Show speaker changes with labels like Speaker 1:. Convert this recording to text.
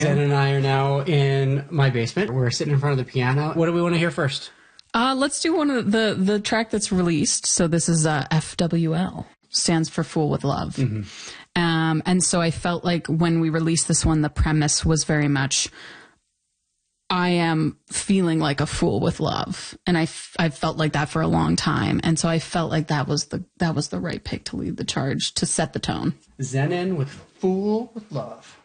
Speaker 1: Zen and I are now in my basement. We're sitting in front of the piano. What do we want to hear first?
Speaker 2: Let's do one of the track that's released. So this is FWL, stands for Fool with Love. Mm-hmm. And so I felt like when we released this one, the premise was very much, I am feeling like a fool with love. And I've felt like that for a long time. And so I felt like that was the right pick to lead the charge, to set the tone.
Speaker 1: Zen in with Fool with Love.